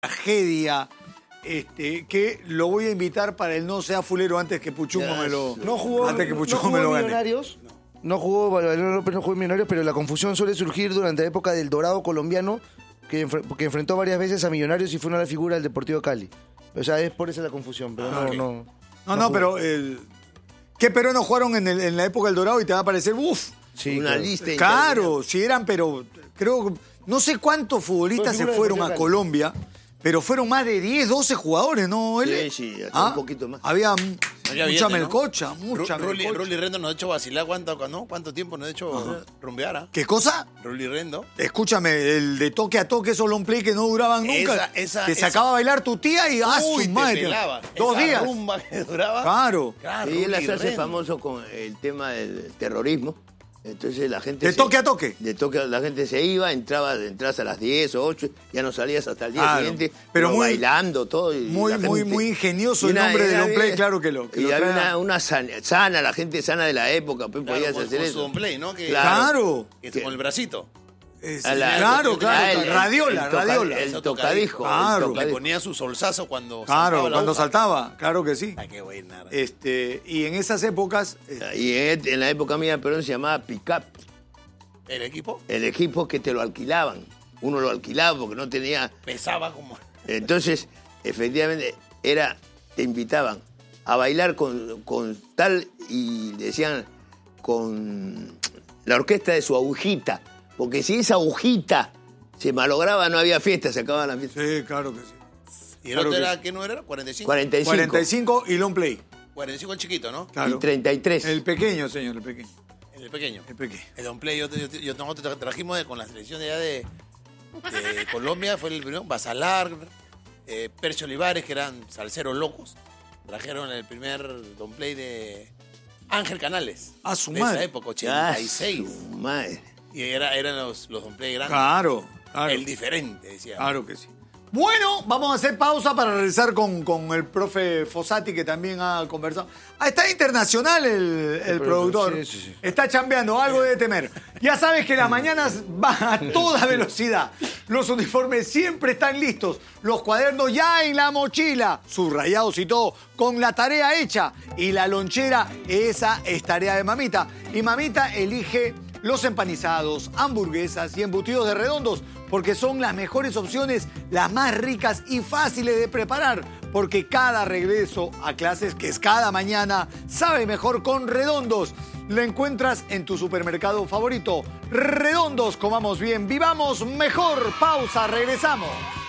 tragedia, que lo voy a invitar para el No Sea Fulero antes que Puchungo me lo... No jugó, antes que Puchungo no jugó me lo gane. Millonarios. No jugó en Millonarios, pero la confusión suele surgir durante la época del Dorado colombiano, que enfrentó varias veces a Millonarios y fue una de las figuras del Deportivo Cali. O sea, es por eso la confusión, pero No, pero... ¿Qué peruanos jugaron en la época del Dorado y te va a parecer, sí, una lista? Claro, sí eran, pero creo... No sé cuántos futbolistas se fueron a Colombia, pero fueron más de 10, 12 jugadores, ¿no? Sí, hasta un poquito más. Había Había mucha billete, ¿no? melcocha, mucha melcocha. Rolly Rendo nos ha hecho vacilar cuánto tiempo nos ha hecho rumbear. ¿Qué cosa? Rolly Rendo. Escúchame, el de toque a toque, esos long play que no duraban nunca. Te sacaba a bailar tu tía y te pelaba. 2 esa días. Rumba que duraba. Claro. Y él Rolly se hace Rendo. famoso con el tema del terrorismo. Entonces la gente... De toque a toque. De toque, la gente se iba, entrabas a las 10 o 8, ya no salías hasta el día siguiente, pero muy, bailando todo. Y muy ingenioso el nombre de long play, claro que lo y había una sana, la gente sana de la época, pues Claro, podías con hacer su eso. don play, ¿no? Claro. Con el bracito. Claro. Radiola. El tocadisco. Claro. Le ponía su solsazo cuando Claro, saltaba la cuando hoja. saltaba, claro que sí. Ay, qué buena. Y en esas épocas... Y en la época mía en Perú se llamaba pick-up. ¿El equipo? El equipo que te lo alquilaban. Uno lo alquilaba porque no tenía... Pesaba como... Entonces, efectivamente, te invitaban a bailar con tal, y decían, con la orquesta de su agujita. Porque si esa agujita se malograba, no había fiesta, se acababa la fiesta. Sí, claro que sí. ¿Y el otro era, qué no era? ¿45? 45. Y long play. 45 el chiquito, ¿no? Claro. Y 33. El pequeño, señor, el pequeño. El pequeño. El pequeño. El Don Play, nosotros trajimos con la selección de allá de Colombia, fue el primero, Basalar, Percio Olivares, que eran salseros locos. Trajeron el primer Don Play de Ángel Canales. A su de madre. esa época, 86. Su madre. Y eran los Don Play grandes. Claro. El diferente, decía. Claro que sí. Bueno, vamos a hacer pausa para regresar con el profe Fossati, que también ha conversado. Está internacional el productor. Sí. Está chambeando, algo de temer. Ya sabes que las mañanas van a toda velocidad. Los uniformes siempre están listos. Los cuadernos ya en la mochila, subrayados y todo, con la tarea hecha. Y la lonchera, esa es tarea de mamita. Y mamita elige los empanizados, hamburguesas y embutidos de Redondos, porque son las mejores opciones, las más ricas y fáciles de preparar, porque cada regreso a clases, que es cada mañana, sabe mejor con Redondos. Lo encuentras en tu supermercado favorito. Redondos, comamos bien, vivamos mejor. Pausa, regresamos.